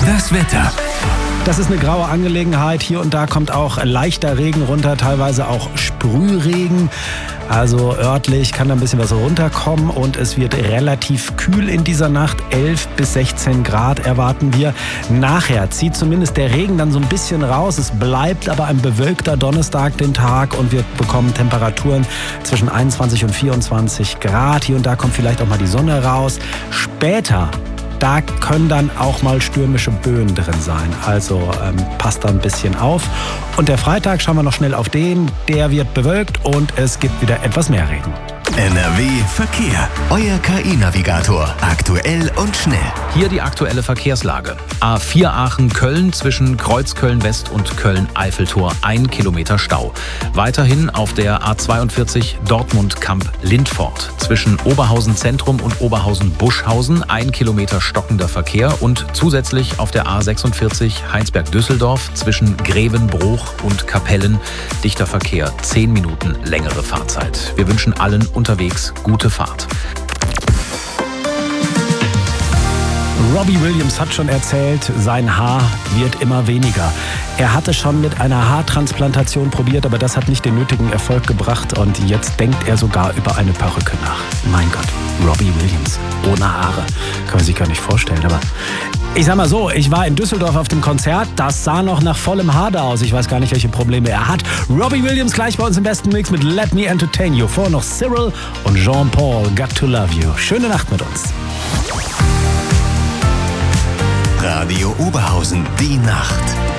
Das Wetter. Das ist eine graue Angelegenheit. Hier und da kommt auch leichter Regen runter, teilweise auch Sprühregen. Also örtlich kann da ein bisschen was runterkommen und es wird relativ kühl in dieser Nacht. 11 bis 16 Grad erwarten wir. Nachher zieht zumindest der Regen dann so ein bisschen raus. Es bleibt aber ein bewölkter Donnerstag den Tag und wir bekommen Temperaturen zwischen 21 und 24 Grad. Hier und da kommt vielleicht auch mal die Sonne raus. Später, da können dann auch mal stürmische Böen drin sein. Also passt da ein bisschen auf. Und der Freitag, schauen wir noch schnell auf den. Der wird bewölkt und es gibt wieder etwas mehr Regen. NRW Verkehr. Euer KI-Navigator. Aktuell und schnell. Hier die aktuelle Verkehrslage. A4 Aachen-Köln zwischen Kreuzköln-West und Köln-Eiffeltor 1 Kilometer Stau. Weiterhin auf der A42 Dortmund-Kamp-Lindfort. Zwischen Oberhausen Zentrum und Oberhausen-Buschhausen 1 Kilometer stockender Verkehr und zusätzlich auf der A46 Heinsberg-Düsseldorf zwischen Grevenbruch und Kapellen dichter Verkehr 10 Minuten längere Fahrzeit. Wir wünschen allen unterwegs gute Fahrt. Robbie Williams hat schon erzählt, sein Haar wird immer weniger. Er hatte schon mit einer Haartransplantation probiert, aber das hat nicht den nötigen Erfolg gebracht und jetzt denkt er sogar über eine Perücke nach. Mein Gott, Robbie Williams ohne Haare. Kann man sich gar nicht vorstellen, aber ich sag mal so, ich war in Düsseldorf auf dem Konzert, das sah noch nach vollem Hader aus. Ich weiß gar nicht, welche Probleme er hat. Robbie Williams gleich bei uns im besten Mix mit Let Me Entertain You. Vorher noch Cyril und Jean-Paul, Got to Love You. Schöne Nacht mit uns. Radio Oberhausen, die Nacht.